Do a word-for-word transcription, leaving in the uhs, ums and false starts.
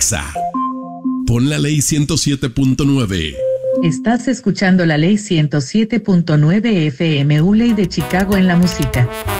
Exa. Pon la ley ciento siete punto nueve. Estás escuchando la ley ciento siete punto nueve F M, U Ley de Chicago en la música.